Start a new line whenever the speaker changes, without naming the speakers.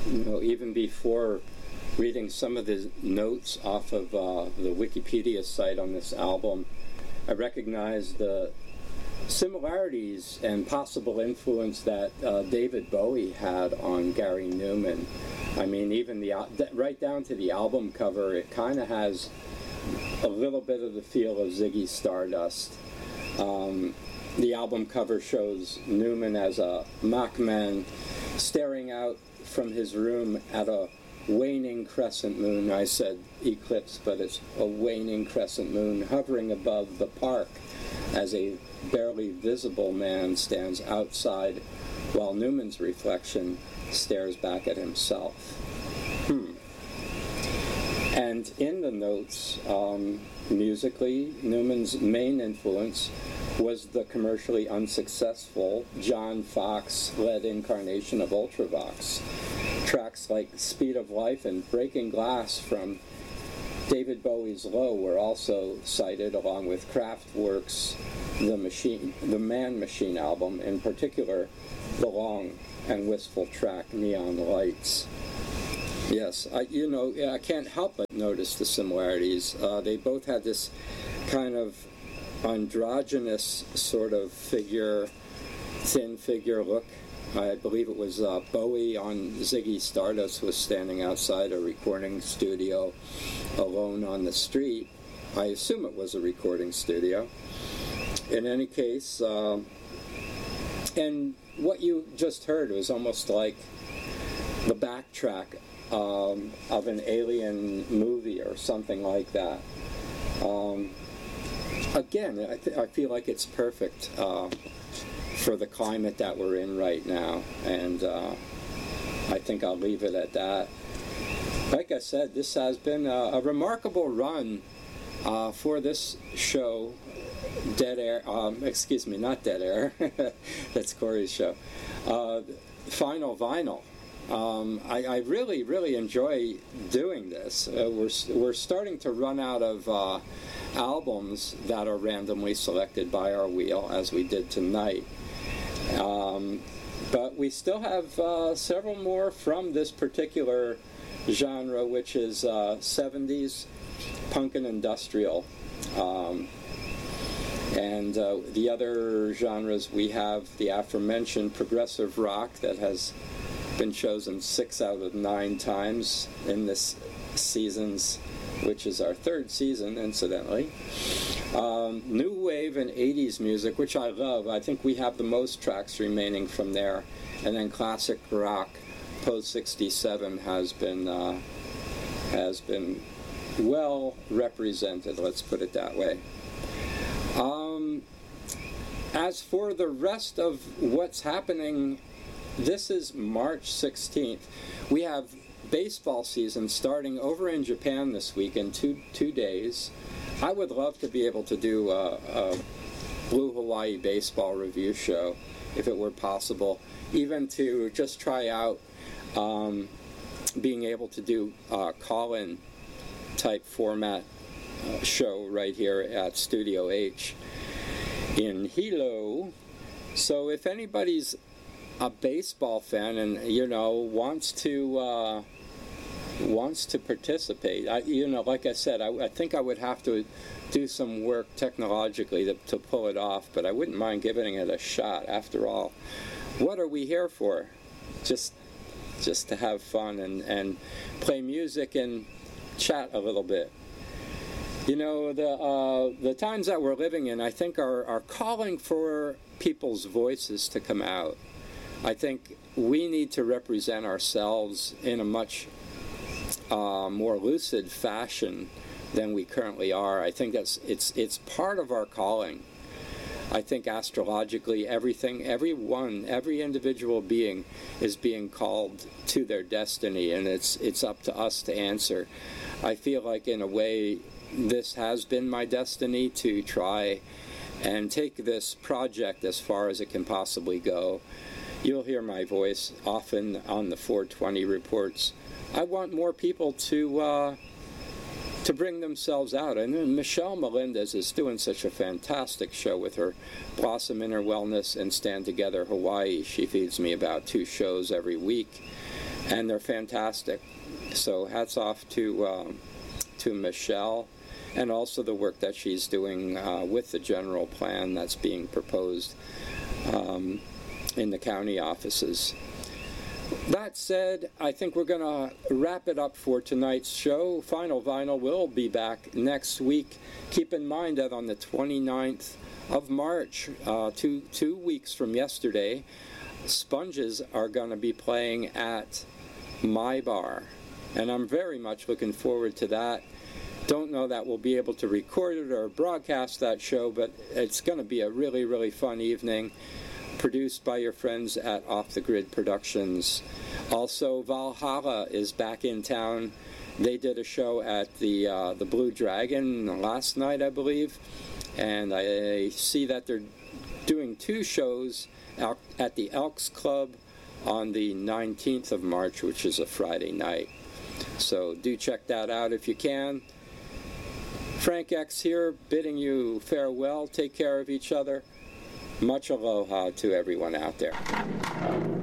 even before reading some of the notes off of the Wikipedia site on this album, I recognized the similarities and possible influence that David Bowie had on Gary Numan. I mean, even right down to the album cover, it kind of has a little bit of the feel of Ziggy Stardust. The album cover shows Numan as a mock man staring out from his room at a waning crescent moon. I said eclipse, but it's a waning crescent moon hovering above the park as a barely visible man stands outside while Numan's reflection stares back at himself. And in the notes, musically, Numan's main influence was the commercially unsuccessful John Foxx-led incarnation of Ultravox. Tracks like Speed of Life and Breaking Glass from David Bowie's Low were also cited, along with Kraftwerk's The Man Machine album, in particular the long and wistful track Neon Lights. Yes, I can't help but notice the similarities. They both had this kind of androgynous sort of figure, thin figure look. I believe it was Bowie on Ziggy Stardust was standing outside a recording studio alone on the street. I assume it was a recording studio. In any case, and what you just heard was almost like the backtrack of an alien movie or something like that. Again, I feel like it's perfect for the climate that we're in right now, and I think I'll leave it at that. Like I said, this has been a remarkable run for this show, Dead Air, not Dead Air, that's Corey's show, Final Vinyl. I really, really enjoy doing this. We're starting to run out of albums that are randomly selected by our wheel, as we did tonight. But we still have several more from this particular genre, which is 70s punk and industrial. And the other genres, we have the aforementioned progressive rock that has been chosen 6 out of 9 times in this season's, which is our 3rd season, incidentally. New wave and 80s music, which I love. I think we have the most tracks remaining from there. And then classic rock, post 67 has been well represented. Let's put it that way. As for the rest of what's happening, this is March 16th. We have baseball season starting over in Japan this week in two days. I would love to be able to do a Blue Hawaii baseball review show if it were possible, even to just try out being able to do a call-in type format show right here at Studio H in Hilo. So if anybody's a baseball fan and wants to participate, like I said, I think I would have to do some work technologically to pull it off, but I wouldn't mind giving it a shot. After all, what are we here for? Just to have fun and play music and chat a little bit. The times that we're living in, I think, are calling for people's voices to come out. I think we need to represent ourselves in a much more lucid fashion than we currently are. I think it's part of our calling. I think astrologically, every individual being is being called to their destiny, and it's up to us to answer. I feel like, in a way, this has been my destiny to try and take this project as far as it can possibly go. You'll hear my voice often on the 420 reports. I want more people to bring themselves out. And Michelle Melendez is doing such a fantastic show with her Blossom Inner Wellness and Stand Together Hawaii. She feeds me about 2 shows every week. and they're fantastic. So hats off to Michelle, and also the work that she's doing with the general plan that's being proposed in the county offices. That said, I think we're going to wrap it up for tonight's show. Final Vinyl will be back next week. Keep in mind that on the 29th of March, 2 weeks from yesterday, Sponges are going to be playing at my bar, and I'm very much looking forward to that. Don't know that we'll be able to record it or broadcast that show, but it's going to be a really, really fun evening, produced by your friends at Off the Grid Productions. Also, Valhalla is back in town. They did a show at the Blue Dragon last night, I believe, and I see that they're doing 2 shows at the Elks Club on the 19th of March, which is a Friday night. So do check that out if you can. Frank X here, bidding you farewell. Take care of each other. Much aloha to everyone out there.